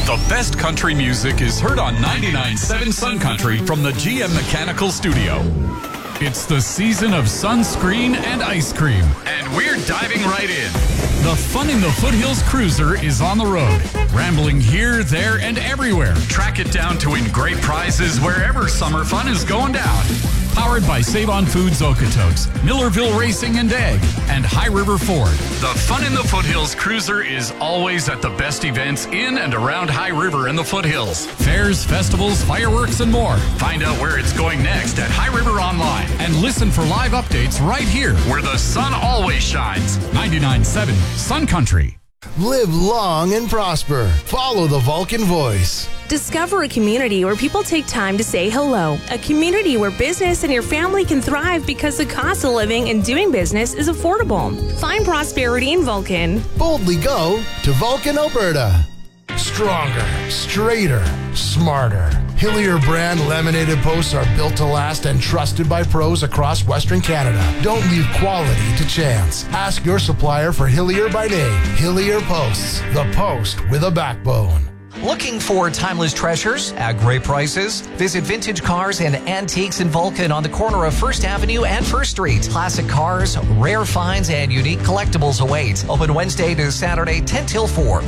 The best country music is heard on 99.7 Sun Country from the GM Mechanical Studio. It's the season of sunscreen and ice cream, and we're diving right in. The Fun in the Foothills Cruiser is on the road, rambling here, there, and everywhere. Track it down to win great prizes wherever summer fun is going down. Powered by Save-On Foods Okotoks, Millerville Racing and Ag, and High River Ford. The Fun in the Foothills Cruiser is always at the best events in and around High River and the Foothills. Fairs, festivals, fireworks, and more. Find out where it's going next at High River Online. And listen for live updates right here, where the sun always shines. 99.7 Sun Country. Live long and prosper. Follow the Vulcan Voice. Discover a community where people take time to say hello. A community where business and your family can thrive because the cost of living and doing business is affordable. Find prosperity in Vulcan. Boldly go to Vulcan, Alberta. Stronger, straighter, smarter. Hillier brand laminated posts are built to last and trusted by pros across Western Canada. Don't leave quality to chance. Ask your supplier for Hillier by name. Hillier Posts, the post with a backbone. Looking for timeless treasures at great prices? Visit Vintage Cars and Antiques in Vulcan on the corner of 1st Avenue and 1st Street. Classic cars, rare finds, and unique collectibles await. Open Wednesday to Saturday, 10 till 4.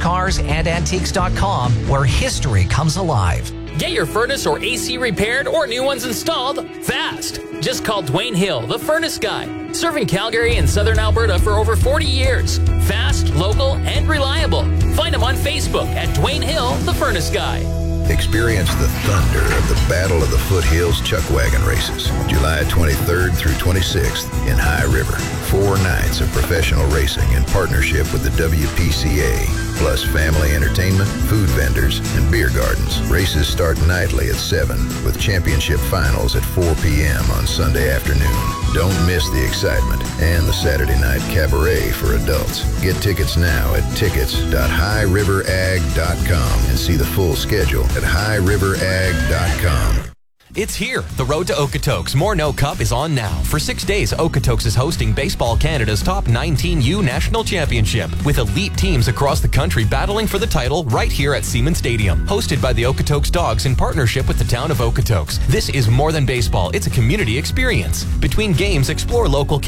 VintageCarsAndAntiques.com, where history comes alive. Get your furnace or AC repaired or new ones installed fast. Just call Dwayne Hill, the Furnace Guy. Serving Calgary and Southern Alberta for over 40 years. Fast, local, and reliable. Find him on Facebook at Dwayne Hill, the Furnace Guy. Experience the thunder of the Battle of the Foothills Chuck Wagon Races, July 23rd through 26th in High River. 4 nights of professional racing in partnership with the WPCA, plus family entertainment, food vendors, and beer gardens. Races start nightly at 7, with championship finals at 4 p.m. on Sunday afternoon. Don't miss the excitement and the Saturday night cabaret for adults. Get tickets now at tickets.highriverag.com and see the full schedule at highriverag.com. It's here. The road to Okotoks Morneau Cup is on now. For 6 days, Okotoks is hosting Baseball Canada's top 19U National Championship, with elite teams across the country battling for the title right here at Seaman Stadium. Hosted by the Okotoks Dogs in partnership with the town of Okotoks. This is more than baseball. It's a community experience. Between games, explore local